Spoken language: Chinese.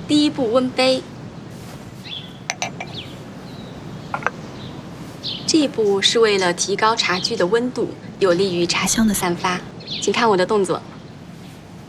第一步，温杯。这一步是为了提高茶具的温度，有利于茶香的散发。请看我的动作。